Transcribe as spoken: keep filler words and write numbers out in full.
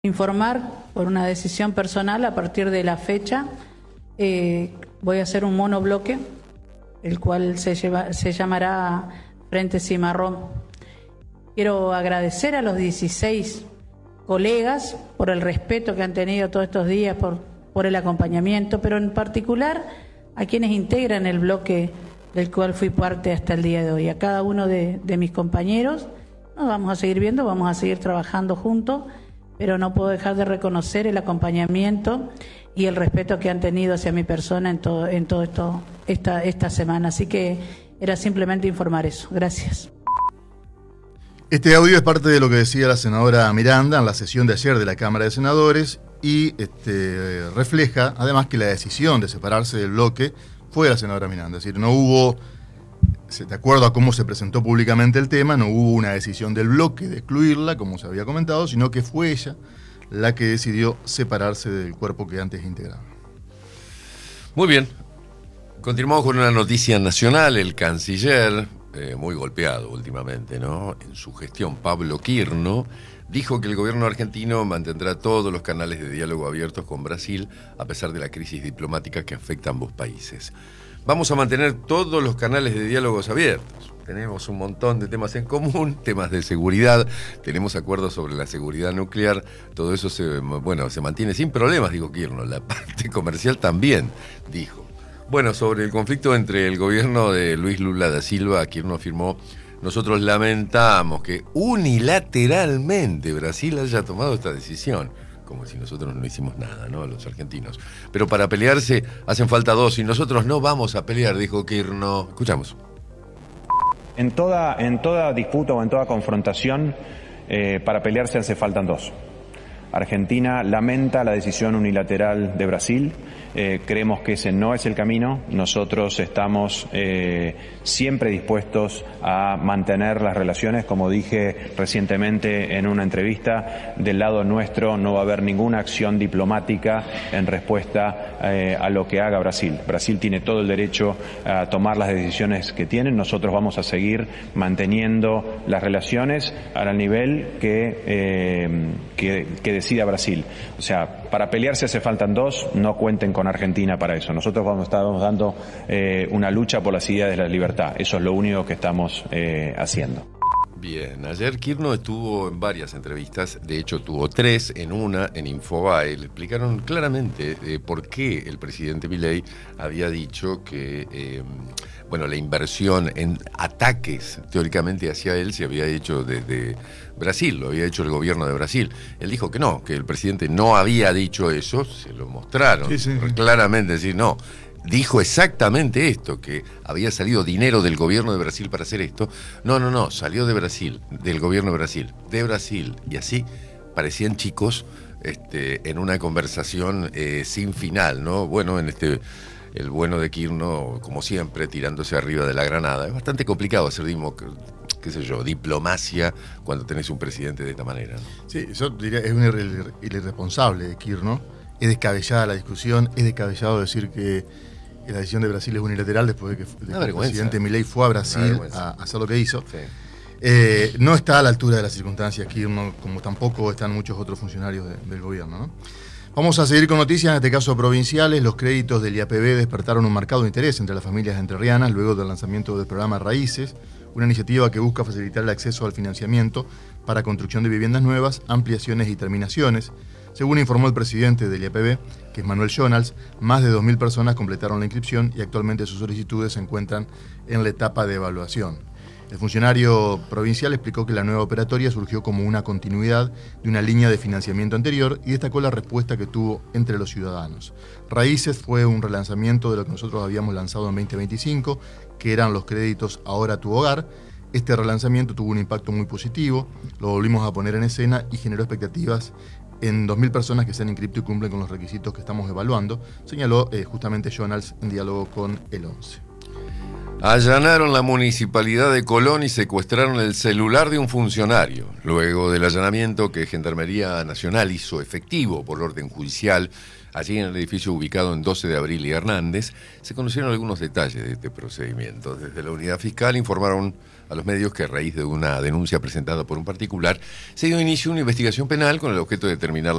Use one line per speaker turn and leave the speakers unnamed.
informar por una decisión personal a partir de la fecha. Eh, voy a hacer un monobloque, el cual se, lleva, se llamará Frente Cimarrón. Quiero agradecer a los dieciséis colegas por el respeto que han tenido todos estos días, por, por el acompañamiento, pero en particular a quienes integran el bloque del cual fui parte hasta el día de hoy. A cada uno de, de mis compañeros nos vamos a seguir viendo, vamos a seguir trabajando juntos, pero no puedo dejar de reconocer el acompañamiento y el respeto que han tenido hacia mi persona en todo, en todo esto, esta, esta semana. Así que era simplemente informar eso. Gracias.
Este audio es parte de lo que decía la senadora Miranda en la sesión de ayer de la Cámara de Senadores y este, refleja además que la decisión de separarse del bloque fue de la senadora Miranda. Es decir, no hubo, de acuerdo a cómo se presentó públicamente el tema, no hubo una decisión del bloque de excluirla, como se había comentado, sino que fue ella la que decidió separarse del cuerpo que antes integraba.
Muy bien. Continuamos con una noticia nacional. El canciller, eh, muy golpeado últimamente, ¿no? En su gestión, Pablo Quirno, dijo que el gobierno argentino mantendrá todos los canales de diálogo abiertos con Brasil a pesar de la crisis diplomática que afecta a ambos países. Vamos a mantener todos los canales de diálogos abiertos. Tenemos un montón de temas en común, temas de seguridad, tenemos acuerdos sobre la seguridad nuclear, todo eso se, bueno, se mantiene sin problemas, dijo Quirno. La parte comercial también, dijo. Bueno, sobre el conflicto entre el gobierno de Luis Lula da Silva, Quirno afirmó: nosotros lamentamos que unilateralmente Brasil haya tomado esta decisión, como si nosotros no hicimos nada, ¿no? Los argentinos. Pero para pelearse hacen falta dos y nosotros no vamos a pelear, dijo Quirno. Escuchamos.
En toda, en toda disputa o en toda confrontación, eh, para pelearse hace faltan dos. Argentina lamenta la decisión unilateral de Brasil. Eh, creemos que ese no es el camino. Nosotros estamos eh, siempre dispuestos a mantener las relaciones. Como dije recientemente en una entrevista, del lado nuestro no va a haber ninguna acción diplomática en respuesta eh, a lo que haga Brasil. Brasil tiene todo el derecho a tomar las decisiones que tienen. Nosotros vamos a seguir manteniendo las relaciones al nivel que, eh, que, que decida Brasil. O sea, para pelearse hace faltan dos, no cuenten con Argentina para eso. Nosotros vamos, estamos dando eh, una lucha por las ideas de la libertad. Eso es lo único que estamos eh, haciendo.
Bien, ayer Quirno estuvo en varias entrevistas, de hecho tuvo tres, en una en Infobae, le explicaron claramente eh, por qué el presidente Milei había dicho que eh, bueno, la inversión en ataques teóricamente hacia él se había hecho desde Brasil, lo había hecho el gobierno de Brasil. Él dijo que no, que el presidente no había dicho eso, se lo mostraron sí, sí. claramente, decir no. Dijo exactamente esto, que había salido dinero del gobierno de Brasil para hacer esto. No, no, no, salió de Brasil, del gobierno de Brasil, de Brasil. Y así parecían chicos este, en una conversación eh, sin final, ¿no? Bueno, en este, el bueno de Quirno, como siempre, tirándose arriba de la granada. Es bastante complicado hacer, dimo, qué sé yo, diplomacia cuando tenés un presidente de esta manera, ¿no? Sí, yo diría, es un irre- irresponsable de Quirno. Es descabellada la discusión, es descabellado decir que la decisión de Brasil es unilateral después de que, de que el presidente Milei fue a Brasil a, a hacer lo que hizo. Sí. Eh, no está a la altura de las circunstancias, Quirno, como tampoco están muchos otros funcionarios de, del gobierno, ¿no? Vamos a seguir con noticias, en este caso provinciales. Los créditos del I A P B despertaron un marcado interés entre las familias entrerrianas luego del lanzamiento del programa Raíces, una iniciativa que busca facilitar el acceso al financiamiento para construcción de viviendas nuevas, ampliaciones y terminaciones. Según informó el presidente del I A P B, que es Manuel Jonals, más de dos mil personas completaron la inscripción y actualmente sus solicitudes se encuentran en la etapa de evaluación. El funcionario provincial explicó que la nueva operatoria surgió como una continuidad de una línea de financiamiento anterior y destacó la respuesta que tuvo entre los ciudadanos. Raíces fue un relanzamiento de lo que nosotros habíamos lanzado en veinte veinticinco, que eran los créditos Ahora tu Hogar. Este relanzamiento tuvo un impacto muy positivo, lo volvimos a poner en escena y generó expectativas en dos mil personas que se han inscrito y cumplen con los requisitos que estamos evaluando, señaló eh, justamente Jonals en diálogo con el once. Allanaron la municipalidad de Colón y secuestraron el celular de un funcionario. Luego del allanamiento que Gendarmería Nacional hizo efectivo por orden judicial, allí en el edificio ubicado en doce de abril y Hernández, se conocieron algunos detalles de este procedimiento. Desde la unidad fiscal informaron a los medios que a raíz de una denuncia presentada por un particular, se dio inicio a una investigación penal con el objeto de determinar